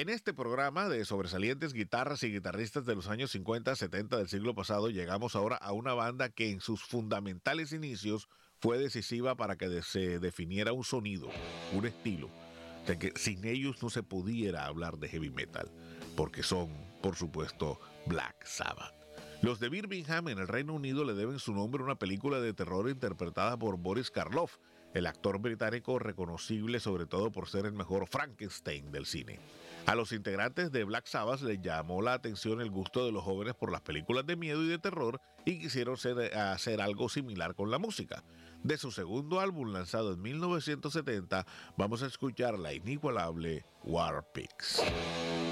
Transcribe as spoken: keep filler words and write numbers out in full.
En este programa de sobresalientes guitarras y guitarristas de los años cincuenta, setenta del siglo pasado, llegamos ahora a una banda que en sus fundamentales inicios fue decisiva para que de- se definiera un sonido, un estilo. O sea que sin ellos no se pudiera hablar de heavy metal, porque son, por supuesto, Black Sabbath. Los de Birmingham en el Reino Unido le deben su nombre a una película de terror interpretada por Boris Karloff, el actor británico reconocible sobre todo por ser el mejor Frankenstein del cine. A los integrantes de Black Sabbath les llamó la atención el gusto de los jóvenes por las películas de miedo y de terror y quisieron ser- hacer algo similar con la música. De su segundo álbum lanzado en mil novecientos setenta, vamos a escuchar la inigualable War Pigs.